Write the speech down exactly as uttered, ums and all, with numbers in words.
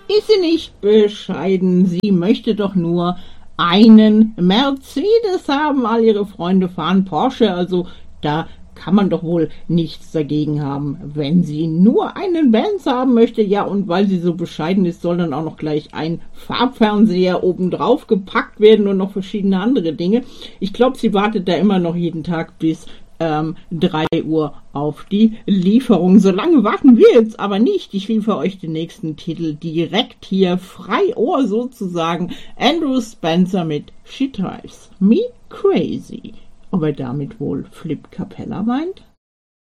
ist sie nicht bescheiden. Sie möchte doch nur einen Mercedes haben. All ihre Freunde fahren Porsche, also da kann man doch wohl nichts dagegen haben, wenn sie nur einen Benz haben möchte. Ja, und weil sie so bescheiden ist, soll dann auch noch gleich ein Farbfernseher obendrauf gepackt werden und noch verschiedene andere Dinge. Ich glaube, sie wartet da immer noch jeden Tag bis ähm, drei Uhr auf die Lieferung. So lange warten wir jetzt aber nicht. Ich liefere euch den nächsten Titel direkt hier, frei Ohr sozusagen. Andrew Spencer mit She Drives Me Crazy. Ob er damit wohl Flip Capella meint?